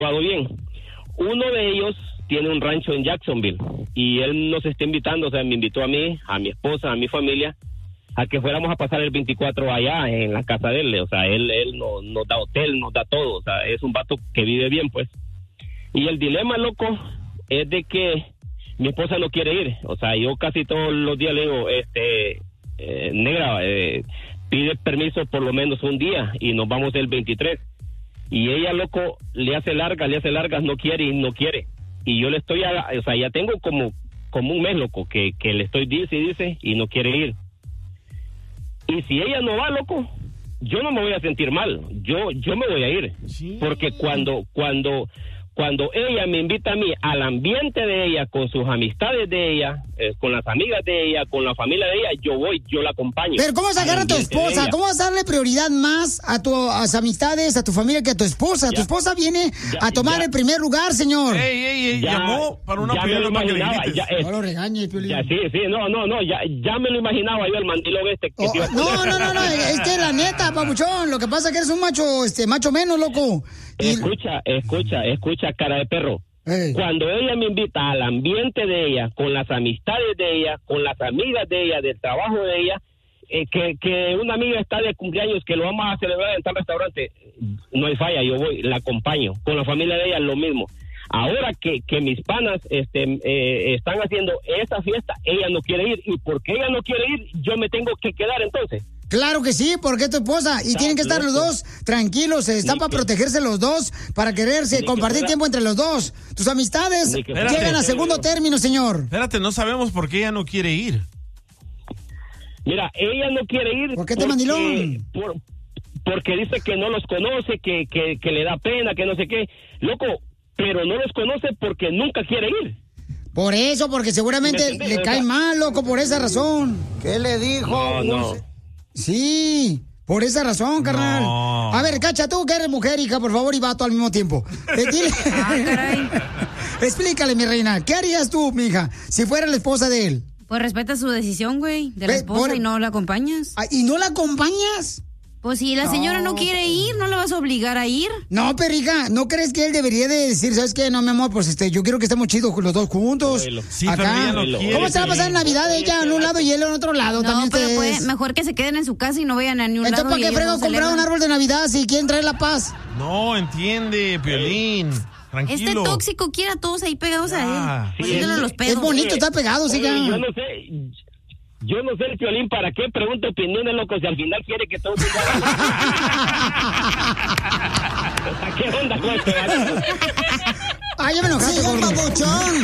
llevado bien. Uno de ellos tiene un rancho en Jacksonville y él nos está invitando, o sea, me invitó a mí, a mi esposa, a mi familia, a que fuéramos a pasar el 24 allá en la casa de él. O sea, él nos da hotel, nos da todo. O sea, es un vato que vive bien, pues. Y el dilema, loco, es de que mi esposa no quiere ir. O sea, yo casi todos los días le digo, negra, pide permiso por lo menos un día y nos vamos el 23. Y ella, loco, le hace largas, no quiere y no quiere. Y yo le estoy, o sea, ya tengo como un mes, loco, que le estoy dice y no quiere ir. Y si ella no va, loco, yo no me voy a sentir mal. Yo me voy a ir. Sí. Porque cuando ella me invita a mí al ambiente de ella, con sus amistades de ella, con las amigas de ella, con la familia de ella, yo voy, yo la acompaño. Pero ¿cómo vas a agarrar a tu esposa? ¿Cómo vas a darle prioridad más a tus amistades, a tu familia que a tu esposa? Tu esposa viene a tomar el primer lugar, señor. Ey, llamó para una prioridad para que le grites. No lo regañes, Piolín. Sí, no, ya me lo imaginaba yo, el mandilón que te iba a poner. No, es que la neta, papuchón, lo que pasa es que eres un macho menos, loco. Escucha, cara de perro. Cuando ella me invita al ambiente de ella, con las amistades de ella, con las amigas de ella, del trabajo de ella, que una amiga está de cumpleaños, que lo vamos a celebrar en tal restaurante, no hay falla, yo voy, la acompaño. Con la familia de ella lo mismo. Ahora que mis panas están haciendo esa fiesta, ella no quiere ir. Y porque ella no quiere ir, yo me tengo que quedar entonces. Claro que sí, porque es tu esposa. Y tienen que estar los dos tranquilos. Están para protegerse los dos, para quererse, compartir tiempo entre los dos. Tus amistades llegan a segundo término, señor. Espérate, no sabemos por qué ella no quiere ir. Mira, ella no quiere ir. ¿Por qué te mandilón? Porque dice que no los conoce, que le da pena, que no sé qué. Loco, pero no los conoce porque nunca quiere ir. Por eso, porque seguramente le cae mal, loco, por esa razón. ¿Qué le dijo? No. Sí, por esa razón, carnal. No. A ver, Cacha, tú que eres mujer, hija, por favor, y vato al mismo tiempo. Dile... caray. Explícale, mi reina, ¿qué harías tú, mija, si fuera la esposa de él? Pues respeta su decisión, güey, de la esposa y no la acompañas. ¿Y no la acompañas? Pues si la señora no quiere ir, ¿no la vas a obligar a ir? No, perrija, ¿no crees que él debería de decir, ¿sabes qué? No, mi amor, pues yo quiero que estemos chidos los dos juntos. Sí, acá. pero ella no quiere. ¿Cómo se va a pasar en Navidad ella en un lado y él en otro lado? No, también pero mejor que se queden en su casa y no vayan a ningún lado. Entonces, ¿para qué frego comprar un árbol de Navidad si quieren traer la paz? No, entiende, Piolín. Tranquilo. Este tóxico quiere a todos ahí pegados a él. Poniéndole los pedos. Es bonito estar pegado, sí, ya. Yo no sé el Piolín, ¿para qué pregunta opiniones, loco? Si al final quiere que todos se hagan. ¿Qué onda con esto? Ay, ya me enojaste, Papuchón.